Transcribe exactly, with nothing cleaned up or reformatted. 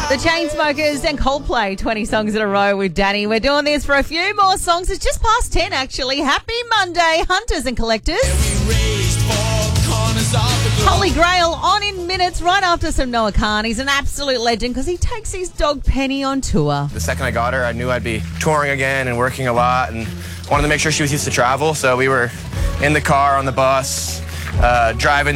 The Chainsmokers and Coldplay, twenty songs in a row with Danny. We're doing this for a few more songs. It's just past ten, actually. Happy Monday, hunters and collectors. Holy Grail on in minutes right after some Noah Khan. He's an absolute legend because he takes his dog Penny on tour. The second I got her, I knew I'd be touring again and working a lot and wanted to make sure she was used to travel. So we were in the car, on the bus, uh, driving